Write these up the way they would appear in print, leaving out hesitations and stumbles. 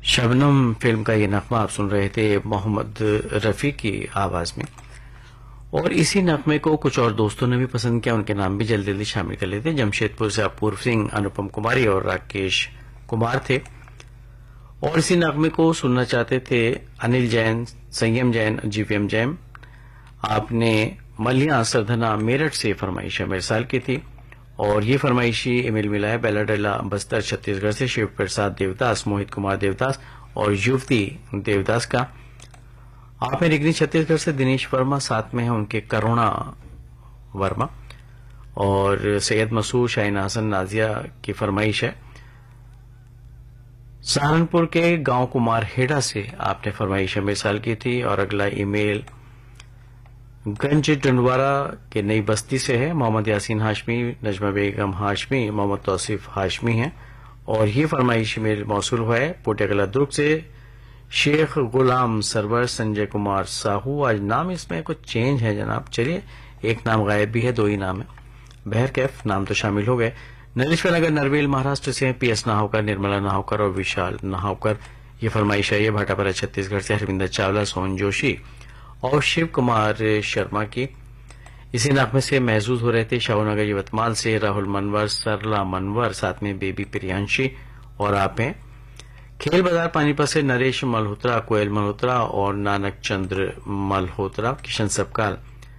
Shabnam film का ये नगमा आप सुन रहे थे मोहम्मद रफी की आवाज में, और इसी नगमे को कुछ और दोस्तों ने भी पसंद किया। उनके नाम भी जल्दी जल्दी शामिल कर लेते। जमशेदपुर से अपूर्व सिंह, अनुपम कुमारी और राकेश कुमार थे, और इसी नगमे को सुनना चाहते थे अनिल जैन, संयम जैन, जीवीएम जैन। आपने मलिया सरधना मेरठ से फरमाइश मेरे साल की थी, और ये फरमाइशी ईमेल मिला है बेलाडला बस्तर छत्तीसगढ़ से शिव प्रसाद देवदास, मोहित कुमार देवदास और युवती देवदास का। आप में रिगनी छत्तीसगढ़ से दिनेश वर्मा, साथ में है उनके करुणा वर्मा, और सैयद मसूद, शाहीन हसन, नाजिया की फरमाइश है। सहारनपुर के गांव कुमार हेड़ा से आपने फरमाइश मेरे साल की थी, और अगला ईमेल गंज डंडवारा के नई बस्ती से है। मोहम्मद यासीन हाशमी, नजमा बेगम हाशमी, मोहम्मद तौसीफ हाशमी हैं, और ये फरमाइश मेल मौसूल हुआ है पोटेगला दुर्ग से शेख गुलाम सरवर, संजय कुमार साहू। आज नाम इसमें कुछ चेंज है जनाब, चलिए एक नाम गायब भी है, दो ही नाम है, बहर कैफ नाम तो शामिल हो गए। नरेश्वर नगर नरवेल महाराष्ट्र से पीएस नाहवकर, निर्मला नाहवकर और विशाल नाहवकर। ये फरमाइश है ये भाटापारा छत्तीसगढ़ से हरविंदर चावला, सोहन जोशी और शिव कुमार शर्मा की। इसी नगमे से महसूस हो रहे थे शाहनगर यवतमाल से राहुल मनवर, सरला मनवर, साथ में बेबी प्रियांशी। और आप हैं खेल बाजार पानीपत से नरेश मल्होत्रा, कोयल मल्होत्रा और नानक चंद्र मल्होत्रा। किशन सबकाल,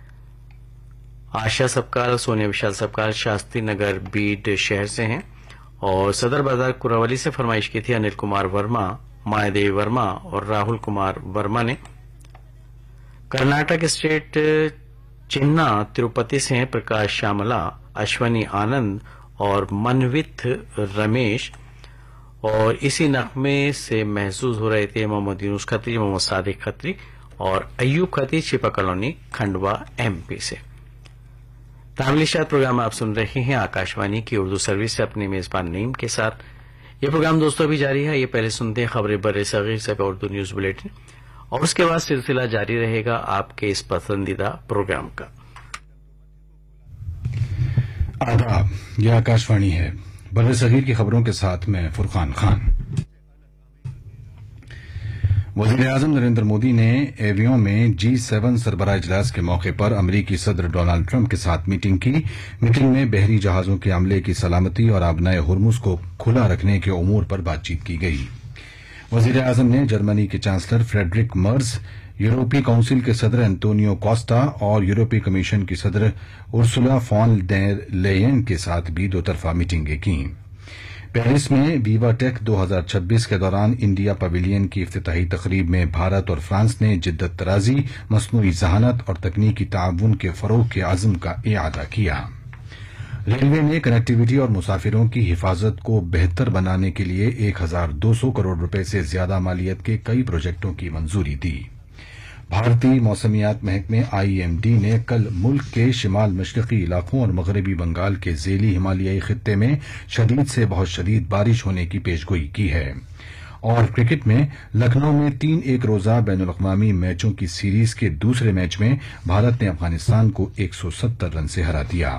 आशा सबकाल, सोनिया विशाल सबकाल शास्त्री नगर बीड शहर से हैं, और सदर बाजार कुरावली से फरमाइश की थी अनिल कुमार वर्मा, मायादेवी वर्मा और राहुल कुमार वर्मा ने। कर्नाटक स्टेट चिन्ना तिरुपति से हैं प्रकाश श्यामला, अश्वनी आनंद और मनवित रमेश। और इसी नगमे से महसूस हो रहे थे मोहम्मद यूनुस खत्री, मोहम्मद सादिक खत्री और अयूब खत्री, छिपा कॉलोनी, खंडवा, एमपी से। तामिलिशात प्रोग्राम आप सुन रहे हैं आकाशवाणी की उर्दू सर्विस से अपने मेजबान नईम के साथ। ये प्रोग्राम दोस्तों अभी जारी है। ये पहले सुनते हैं खबरें बड़े सगीर से उर्दू न्यूज बुलेटिन, और उसके बाद सिलसिला जारी रहेगा आपके इस पसंदीदा प्रोग्राम का। आदाब, यह आकाशवाणी है। बड़े सगीर की खबरों के साथ मैं फुरकान खान। वज़ीर-ए-आज़म नरेंद्र मोदी ने एवियों में G7 सरबराह इजलास के मौके पर अमरीकी सदर डोनाल्ड ट्रंप के साथ मीटिंग की। मीटिंग में बहरी जहाजों के अमले की सलामती और आबनाए हुर्मुज को खुला रखने के उमूर पर बातचीत की गई। वज़ीर-ए-आज़म ने जर्मनी के चांसलर फ्रेडरिक मर्ज, यूरोपीय काउंसिल के सदर एंटोनियो कोस्टा और यूरोपीय कमीशन की सदर उर्सुला फॉन डेर लेयन के साथ भी दोतरफा मीटिंगें की। पेरिस में वीवा टेक 2026 के दौरान इंडिया पवेलियन की इफ्तिताही तकरीब में भारत और फ्रांस ने जिद्दत तराजी, मसनूई जहानत और तकनीकी ताउन के फरोग के अज़्म का इआदा किया। रेलवे ने कनेक्टिविटी और मुसाफिरों की हिफाजत को बेहतर बनाने के लिए 1200 करोड़ रुपए से ज्यादा मालियत के कई प्रोजेक्टों की मंजूरी दी। भारतीय मौसमियात महकमे IMD ने कल मुल्क के शिमाल मशरकी इलाकों और मगरबी बंगाल के ज़ेली हिमालयाई खित्ते में शदीद से बहुत शदीद बारिश होने की पेशगोई की है। और क्रिकेट में लखनऊ में 3 एक रोजा बैनुल-अक़वामी मैचों की सीरीज के दूसरे मैच में भारत ने अफगानिस्तान को 170 रन से हरा दिया।